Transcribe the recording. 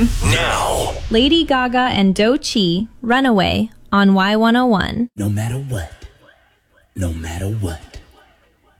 Now. Lady Gaga and Doechii, Runaway, on Y101. No matter what. No matter what.